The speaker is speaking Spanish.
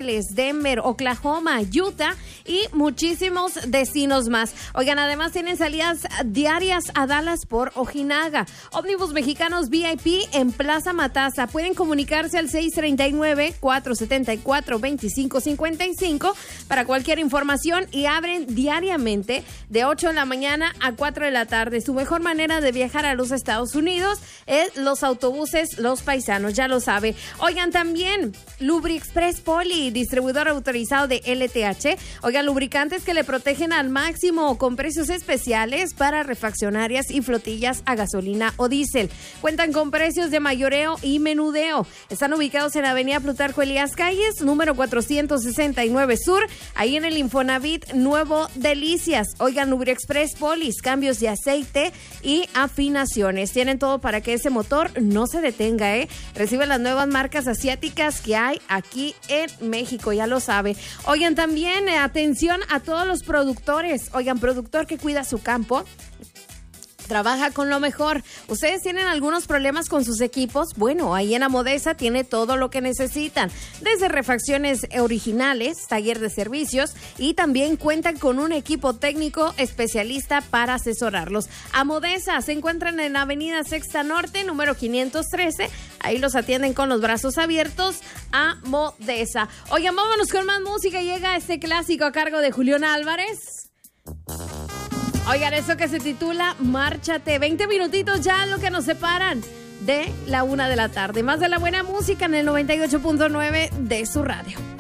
Ángeles, Denver, Oklahoma, Utah y muchísimos destinos más. Oigan, además tienen salidas diarias a Dallas por Ojinaga. Ómnibus Mexicanos VIP en Plaza Matasa. Pueden comunicarse al 639-474-2555 para cualquier información y abren diariamente de 8 de la mañana a 4 de la tarde. Su mejor manera de viajar a los Estados Unidos es los autobuses Los Paisanos, ya lo sabe. Oigan, también Lubriexpress Poli, distribuidor autorizado de LTH. Oigan, lubricantes que le protegen al máximo con precios especiales para refaccionarias y flotillas a gasolina o diésel. Cuentan con precios de mayoreo y menudeo. Están ubicados en Avenida Plutarco Elías Calles, número 469 Sur, ahí en el Infonavit Nuevo Delicias. Oigan, Lubriexpress Polis, cambios de aceite y afinaciones. Tienen todo para que ese motor no se detenga, ¿eh? Recibe las nuevas marcas asiáticas que hay aquí en México, ya lo sabe. Oigan, también atención a todos los productores. Oigan, productor que cuida su campo, trabaja con lo mejor. ¿Ustedes tienen algunos problemas con sus equipos? Bueno, ahí en Amodesa tiene todo lo que necesitan. Desde refacciones originales, taller de servicios y también cuentan con un equipo técnico especialista para asesorarlos. Amodesa se encuentran en Avenida Sexta Norte, número 513. Ahí los atienden con los brazos abiertos. Amodesa. Oigan, vámonos con más música. Llega este clásico a cargo de Julián Álvarez. Oigan, eso que se titula Márchate. 20 minutitos ya lo que nos separan de la 1 de la tarde. Más de la buena música en el 98.9 de su radio.